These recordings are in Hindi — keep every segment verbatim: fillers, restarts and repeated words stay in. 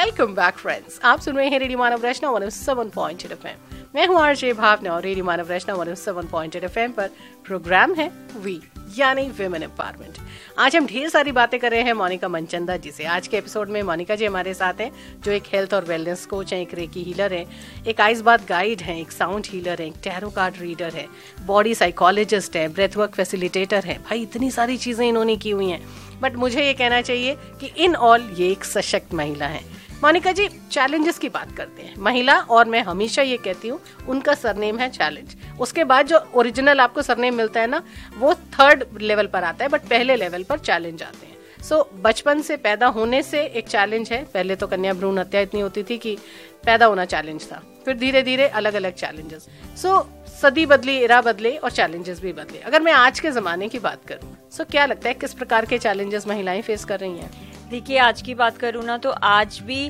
वेलकम बैक फ्रेंड्स, आप सुन रहे हैं रेडियो मानव रचना one O seven point eight FM. मैं हूँ आरजे भावना और रेडियो मानव रचना one O seven point eight FM पर प्रोग्राम है वी यानी विमेन एम्पावरमेंट। आज हम ढेर सारी बातें कर रहे हैं मोनिका मनचंदा जी से। आज के एपिसोड में मोनिका जी हमारे साथ हैं, जो एक हेल्थ और वेलनेस कोच हैं, एक रेकी हीलर हैं, एक आइस बाथ गाइड हैं, एक साउंड हीलर हैं, एक टैरो कार्ड रीडर है, बॉडी साइकोलॉजिस्ट है, ब्रेथ वर्क फैसिलिटेटर है। भाई इतनी सारी चीजें इन्होंने की हुई हैं, बट मुझे ये कहना चाहिए कि इन ऑल ये एक सशक्त महिला है। मोनिका जी, चैलेंजेस की बात करते हैं। महिला, और मैं हमेशा ये कहती हूँ, उनका सरनेम है चैलेंज। उसके बाद जो ओरिजिनल आपको सरनेम मिलता है ना, वो थर्ड लेवल पर आता है, बट पहले लेवल पर चैलेंज आते हैं। सो so, बचपन से पैदा होने से एक चैलेंज है। पहले तो कन्या भ्रूण हत्या इतनी होती थी कि पैदा होना चैलेंज था, फिर धीरे धीरे अलग अलग चैलेंजेस। सो so, सदी बदली, इरा बदले और चैलेंजेस भी बदले। अगर मैं आज के जमाने की बात करूँ, सो so, क्या लगता है किस प्रकार के चैलेंजेस महिलाएं फेस कर रही हैं? देखिए, आज की बात करूँ ना, तो आज भी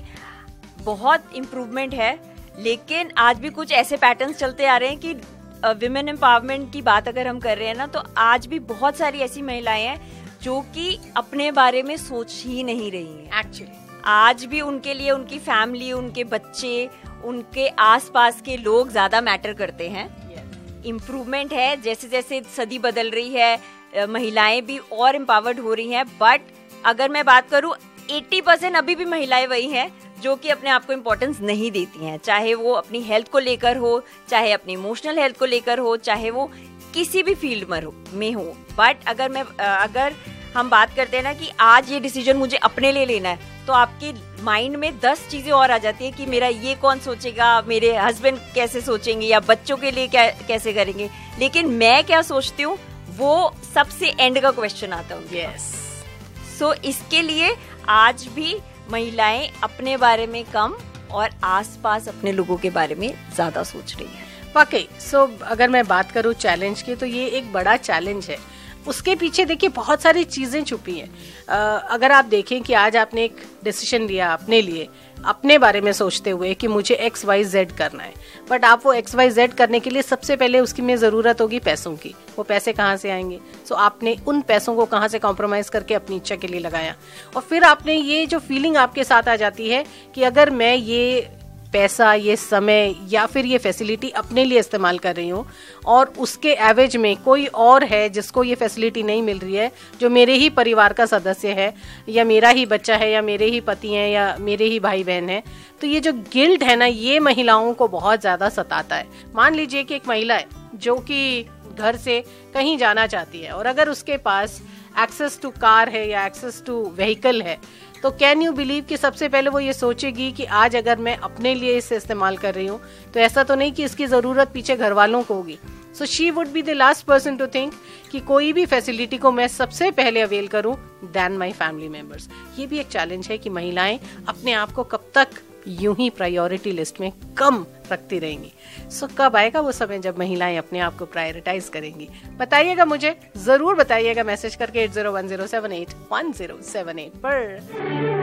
बहुत इम्प्रूवमेंट है, लेकिन आज भी कुछ ऐसे पैटर्न्स चलते आ रहे हैं कि विमेन एम्पावरमेंट की बात अगर हम कर रहे हैं ना, तो आज भी बहुत सारी ऐसी महिलाएं हैं जो कि अपने बारे में सोच ही नहीं रही हैं। एक्चुअली आज भी उनके लिए उनकी फैमिली, उनके बच्चे, उनके आसपास के लोग ज्यादा मैटर करते हैं। इम्प्रूवमेंट है, जैसे जैसे सदी बदल रही है, महिलाएं भी और एम्पावर्ड हो रही हैं। बट अगर मैं बात करूं, अस्सी परसेंट अभी भी महिलाएं वही हैं जो कि अपने आप को इम्पोर्टेंस नहीं देती हैं, चाहे वो अपनी हेल्थ को लेकर हो, चाहे अपनी इमोशनल हेल्थ को लेकर हो, चाहे वो किसी भी फील्ड में हो में हो बट अगर मैं अगर हम बात करते हैं ना कि आज ये डिसीजन मुझे अपने लिए लेना है, तो आपके माइंड में दस चीजें और आ जाती है कि मेरा ये कौन सोचेगा, मेरे हस्बैंड कैसे सोचेंगे, या बच्चों के लिए क्या कैसे करेंगे, लेकिन मैं क्या सोचती हूँ वो सबसे एंड का क्वेश्चन आता है। यस, सो इसके लिए आज भी महिलाएं अपने बारे में कम और आसपास अपने लोगों के बारे में ज्यादा सोच रही है। वाकई। सो अगर मैं बात करूं चैलेंज की, तो ये एक बड़ा चैलेंज है। उसके पीछे देखिए बहुत सारी चीजें छुपी हैं। अगर आप देखें कि आज आपने एक डिसीजन लिया अपने लिए, अपने बारे में सोचते हुए कि मुझे एक्स वाई जेड करना है, बट आप वो एक्स वाई जेड करने के लिए सबसे पहले उसकी में जरूरत होगी पैसों की। वो पैसे कहाँ से आएंगे? सो आपने उन पैसों को कहाँ से कॉम्प्रोमाइज करके अपनी इच्छा के लिए लगाया, और फिर आपने ये जो फीलिंग आपके साथ आ जाती है कि अगर मैं ये पैसा, ये समय या फिर ये फैसिलिटी अपने लिए इस्तेमाल कर रही हूँ, और उसके एवज में कोई और है जिसको ये फैसिलिटी नहीं मिल रही है, जो मेरे ही परिवार का सदस्य है, या मेरा ही बच्चा है, या मेरे ही पति हैं, या मेरे ही भाई बहन हैं, तो ये जो गिल्ट है ना, ये महिलाओं को बहुत ज्यादा सताता है। मान लीजिए कि एक महिला है जो कि घर से कहीं जाना चाहती है, और अगर उसके पास एक्सेस टू कार है या एक्सेस टू व्हीकल है, तो कैन यू बिलीव कि सबसे पहले वो ये सोचेगी कि आज अगर मैं अपने लिए इसे इस्तेमाल कर रही हूँ, तो ऐसा तो नहीं कि इसकी जरूरत पीछे घर वालों को होगी। So she would be the last person to think कि कोई भी फैसिलिटी को मैं सबसे पहले अवेल करूं देन माय फैमिली मेंबर्स। ये भी एक चैलेंज है कि महिलाएं अपने आप को कब तक यूं ही प्रायोरिटी लिस्ट में कम रखती रहेंगी। सो so, कब आएगा वो समय जब महिलाएं अपने आप को प्रायोरिटाइज करेंगी? बताइएगा, मुझे जरूर बताइएगा मैसेज करके eight zero one zero seven eight one zero seven eight पर।